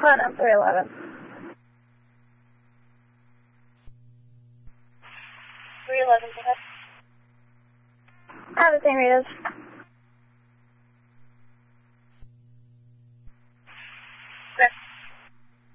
Hold on, 311. 311, go ahead. I have the same readers.